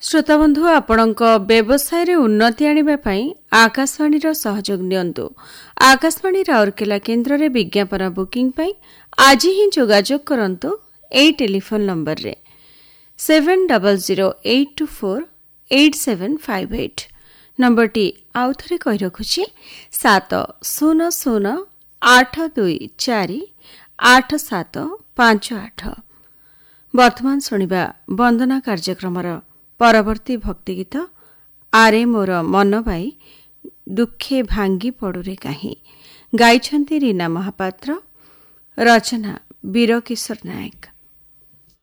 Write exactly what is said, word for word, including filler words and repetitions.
श्रोताबंधु आपणक व्यवसाय रे उन्नति आनिबा पई आकाशवाणी रो सहयोग नियंतु। आकाशवाणी राउरकेला केंद्र रे विज्ञापन बुकिंग पई आज ही जोगाजोग करंतु एई टेलीफोन नंबर रे seven zero zero eight to four eight seven five eight. Number T आउ थरे कहि रखुछि सात शून्य शून्य आठ दुई चार आठ सात पांच आठ। वर्तमान सुनिबा वंदना कार्यक्रम परवर्ती भक्ति गीत आरे मोर मन बाई दुखे भांगी पड़ुरे काहीं गाइछंती रीना महापात्र, रचना वीरकिशोर नायक।